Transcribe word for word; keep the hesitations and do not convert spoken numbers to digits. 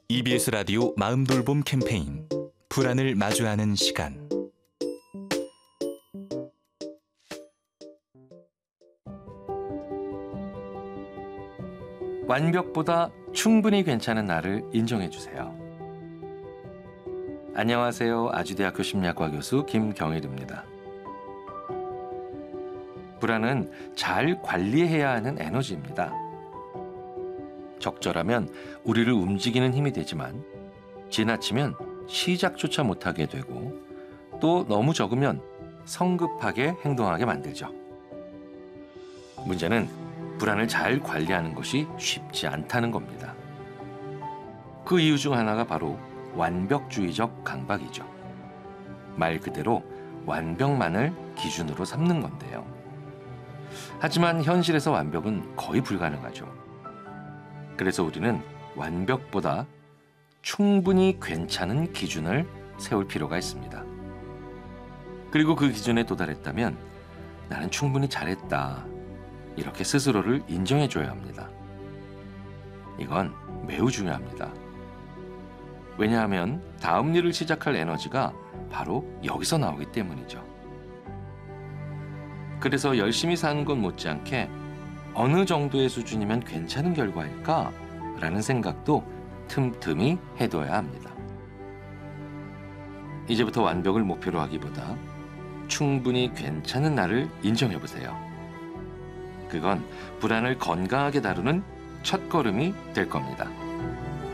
이비에스 라디오 마음돌봄 캠페인 불안을 마주하는 시간. 완벽보다 충분히 괜찮은 나를 인정해 주세요. 안녕하세요. 아주대학교 심리학과 교수 김경일입니다. 불안은 잘 관리해야 하는 에너지입니다. 적절하면 우리를 움직이는 힘이 되지만 지나치면 시작조차 못하게 되고 또 너무 적으면 성급하게 행동하게 만들죠. 문제는 불안을 잘 관리하는 것이 쉽지 않다는 겁니다. 그 이유 중 하나가 바로 완벽주의적 강박이죠. 말 그대로 완벽만을 기준으로 삼는 건데요. 하지만 현실에서 완벽은 거의 불가능하죠. 그래서 우리는 완벽보다 충분히 괜찮은 기준을 세울 필요가 있습니다. 그리고 그 기준에 도달했다면 나는 충분히 잘했다, 이렇게 스스로를 인정해줘야 합니다. 이건 매우 중요합니다. 왜냐하면 다음 일을 시작할 에너지가 바로 여기서 나오기 때문이죠. 그래서 열심히 사는 것 못지않게 어느 정도의 수준이면 괜찮은 결과일까? 라는 생각도 틈틈이 해둬야 합니다. 이제부터 완벽을 목표로 하기보다 충분히 괜찮은 나를 인정해보세요. 그건 불안을 건강하게 다루는 첫걸음이 될 겁니다.